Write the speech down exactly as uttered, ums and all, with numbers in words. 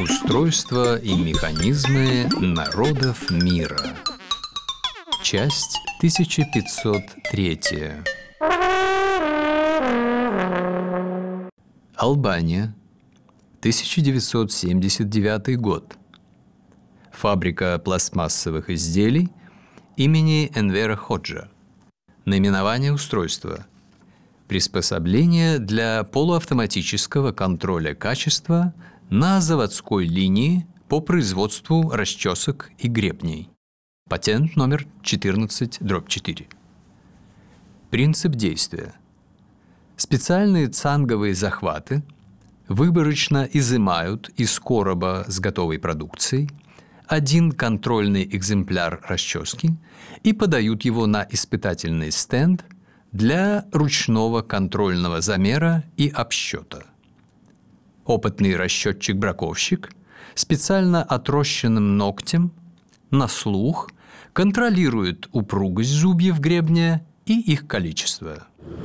Устройство и механизмы народов мира. Часть тысяча пятьсот три. Албания, тысяча девятьсот семьдесят девятый год. Фабрика пластмассовых изделий имени Энвера Ходжа. Наименование устройства: приспособление для полуавтоматического контроля качества на заводской линии по производству расчесок и гребней. Патент номер четырнадцать дробь четыре. Принцип действия: специальные цанговые захваты выборочно изымают из короба с готовой продукцией один контрольный экземпляр расчески и подают его на испытательный стенд для ручного контрольного замера и обсчета. Опытный расчетчик-браковщик специально отрощенным ногтем на слух контролирует упругость зубьев гребня и их количество.